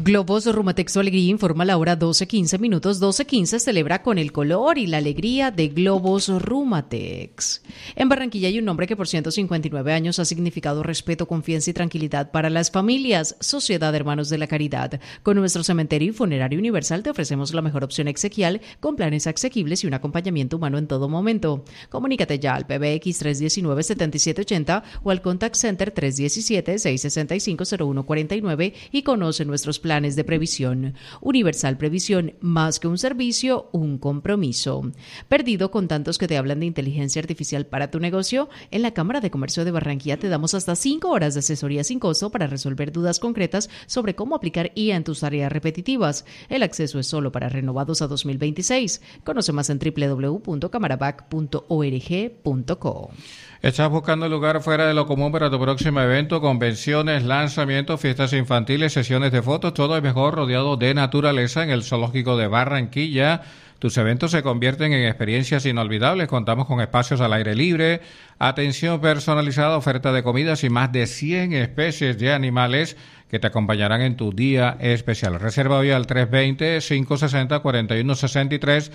Globos Rumatex Su Alegría informa la hora 12:15, 12:15 celebra con el color y la alegría de Globos Rumatex. En Barranquilla hay un nombre que por 159 años ha significado respeto, confianza y tranquilidad para las familias. Sociedad Hermanos de la Caridad. Con nuestro cementerio y funerario universal te ofrecemos la mejor opción exequial con planes asequibles y un acompañamiento humano en todo momento. Comunícate ya al PBX 319-7780 o al Contact Center 317-665-0149 y conoce nuestros planes de previsión. Universal Previsión, más que un servicio, un compromiso. ¿Perdido con tantos que te hablan de inteligencia artificial para tu negocio? En la Cámara de Comercio de Barranquilla te damos hasta 5 horas de asesoría sin costo para resolver dudas concretas sobre cómo aplicar IA en tus tareas repetitivas. El acceso es solo para renovados a 2026. Conoce más en www.camarabac.org.co. ¿Estás buscando lugar fuera de lo común para tu próximo evento? Convenciones, lanzamientos, fiestas infantiles, sesiones de fotos, todo es mejor rodeado de naturaleza en el Zoológico de Barranquilla. Tus eventos se convierten en experiencias inolvidables. Contamos con espacios al aire libre, atención personalizada, oferta de comidas y más de 100 especies de animales que te acompañarán en tu día especial. Reserva hoy al 320-560-4163,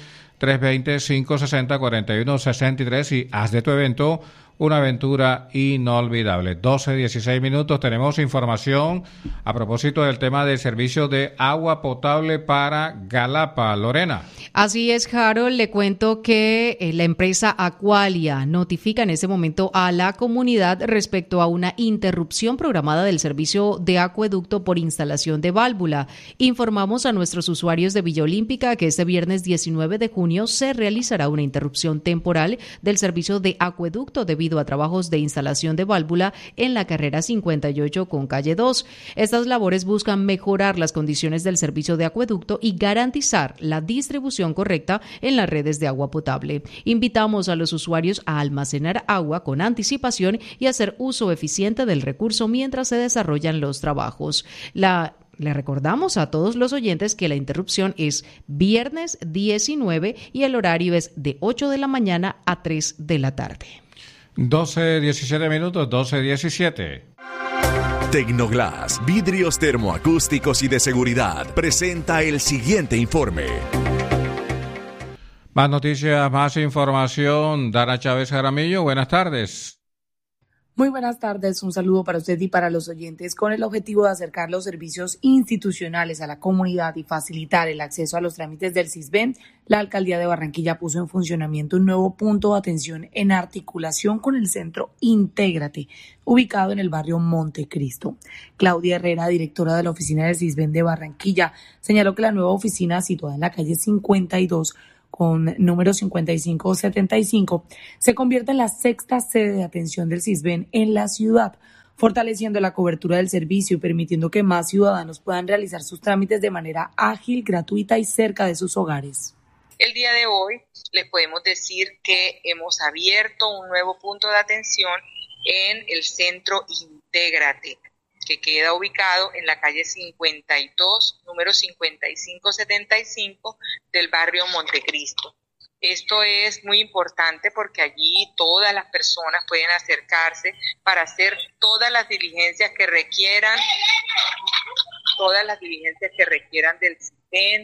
320-560-4163 y haz de tu evento una aventura inolvidable. 12:16. Tenemos información a propósito del tema del servicio de agua potable para Galapa. Lorena. Así es, Harold. Le cuento que la empresa Aqualia notifica en este momento a la comunidad respecto a una interrupción programada del servicio de acueducto por instalación de válvula. Informamos a nuestros usuarios de Villa Olímpica que este viernes 19 de junio se realizará una interrupción temporal del servicio de acueducto debido a trabajos de instalación de válvula en la carrera 58 con calle 2. Estas labores buscan mejorar las condiciones del servicio de acueducto y garantizar la distribución correcta en las redes de agua potable. Invitamos a los usuarios a almacenar agua con anticipación y hacer uso eficiente del recurso mientras se desarrollan los trabajos. Le recordamos a todos los oyentes que la interrupción es viernes 19 y el horario es de 8 de la mañana a 3 de la tarde. 12:17, 12:17. Tecnoglass, vidrios termoacústicos y de seguridad, presenta el siguiente informe. Más noticias, más información. Dana Chávez Jaramillo, buenas tardes. Muy buenas tardes, un saludo para usted y para los oyentes. Con el objetivo de acercar los servicios institucionales a la comunidad y facilitar el acceso a los trámites del SISBEN, la Alcaldía de Barranquilla puso en funcionamiento un nuevo punto de atención en articulación con el Centro Intégrate, ubicado en el barrio Montecristo. Claudia Herrera, directora de la oficina del SISBEN de Barranquilla, señaló que la nueva oficina, situada en la calle 52, con número 5575, se convierte en la sexta sede de atención del SISBEN en la ciudad, fortaleciendo la cobertura del servicio y permitiendo que más ciudadanos puedan realizar sus trámites de manera ágil, gratuita y cerca de sus hogares. El día de hoy les podemos decir que hemos abierto un nuevo punto de atención en el Centro Intégrate, que queda ubicado en la calle 52, número 5575 del barrio Montecristo. Esto es muy importante porque allí todas las personas pueden acercarse para hacer todas las diligencias que requieran del SISBEN.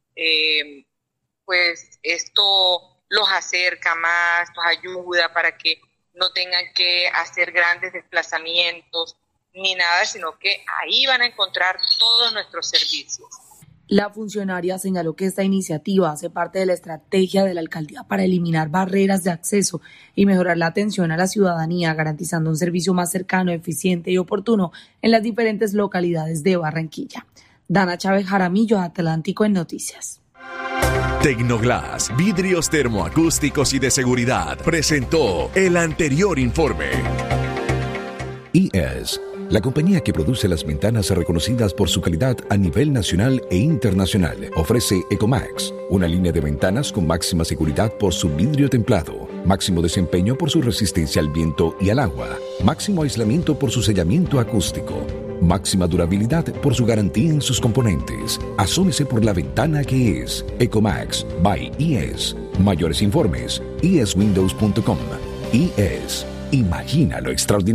Pues esto los acerca más, los ayuda para que no tengan que hacer grandes desplazamientos ni nada, sino que ahí van a encontrar todos nuestros servicios. La funcionaria señaló que esta iniciativa hace parte de la estrategia de la alcaldía para eliminar barreras de acceso y mejorar la atención a la ciudadanía, garantizando un servicio más cercano, eficiente y oportuno en las diferentes localidades de Barranquilla. Dana Chávez Jaramillo, Atlántico en Noticias. Tecnoglass, vidrios termoacústicos y de seguridad, presentó el anterior informe. IES, la compañía que produce las ventanas reconocidas por su calidad a nivel nacional e internacional, ofrece Ecomax, una línea de ventanas con máxima seguridad por su vidrio templado, máximo desempeño por su resistencia al viento y al agua, máximo aislamiento por su sellamiento acústico, máxima durabilidad por su garantía en sus componentes. Asómese por la ventana que es Ecomax by IES. Mayores informes, ieswindows.com. IES, imagina lo extraordinario.